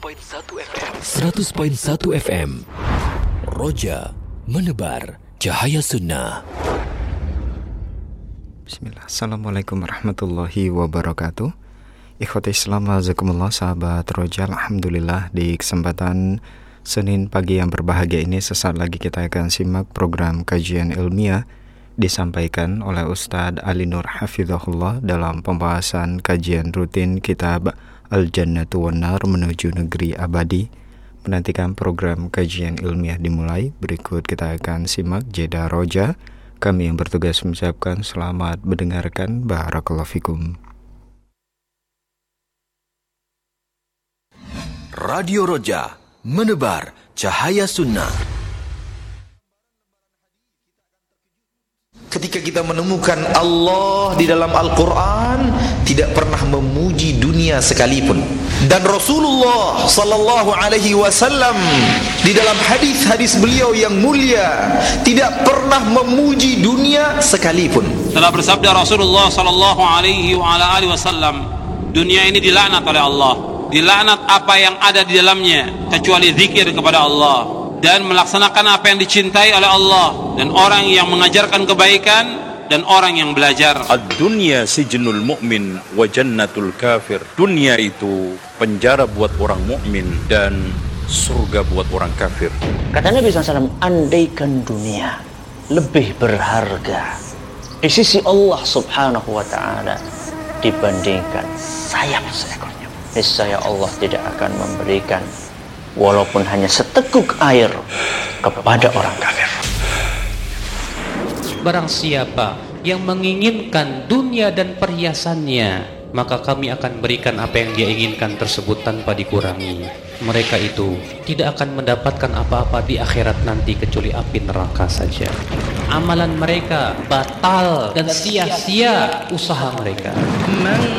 100.1 FM Roja menebar cahaya sunnah. Bismillah. Assalamualaikum warahmatullahi wabarakatuh. Ikhwati Islam, azakumullah, sahabat Roja. Alhamdulillah, di kesempatan Senin pagi yang berbahagia ini sesaat lagi kita akan simak program kajian ilmiah disampaikan oleh Ustadz Ali Nur Hafizahullah dalam pembahasan kajian rutin kitab Al-Jannatu wan Nar menuju negeri abadi. Menantikan program kajian ilmiah dimulai, berikut kita akan simak jeda roja. Kami yang bertugas mengucapkan selamat mendengarkan. Barakallahu fikum. Radio Roja menebar cahaya sunnah. Ketika kita menemukan Allah di dalam Al-Quran, tidak pernah memuji dunia sekalipun. Dan Rasulullah sallallahu alaihi wasallam di dalam hadis-hadis beliau yang mulia tidak pernah memuji dunia sekalipun. Telah bersabda Rasulullah sallallahu alaihi wasallam, dunia ini dilaknat oleh Allah. Dilaknat apa yang ada di dalamnya kecuali zikir kepada Allah dan melaksanakan apa yang dicintai oleh Allah, dan orang yang mengajarkan kebaikan dan orang yang belajar. Ad-dunya sijnul mu'min wa jannatul kafir. Dunia itu penjara buat orang mukmin dan surga buat orang kafir. Kata Nabi SAW, andaikan dunia lebih berharga di sisi Allah subhanahu wa ta'ala dibandingkan sayap seekor nyamuk, niscaya Allah tidak akan memberikan walaupun hanya seteguk air kepada orang kafir. Barang siapa yang menginginkan dunia dan perhiasannya, maka kami akan berikan apa yang dia inginkan tersebut tanpa dikurangi. Mereka itu tidak akan mendapatkan apa-apa di akhirat nanti kecuali api neraka saja. Amalan mereka batal dan sia-sia usaha mereka.